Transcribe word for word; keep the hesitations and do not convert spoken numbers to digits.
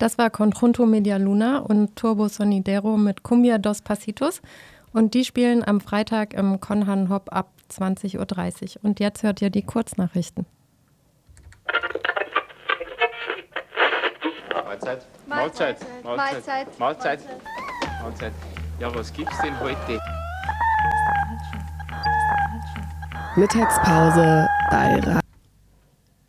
Das war Conjunto Media Luna und Turbo Sonidero mit Cumbia dos Pasitos. Und die spielen am Freitag im Conhan Hop ab zwanzig Uhr dreißig. Und jetzt hört ihr die Kurznachrichten. Mahlzeit. Mahlzeit. Mahlzeit. Mahlzeit. Mahlzeit. Ja, was gibt's denn heute? Mittagspause bei Ra-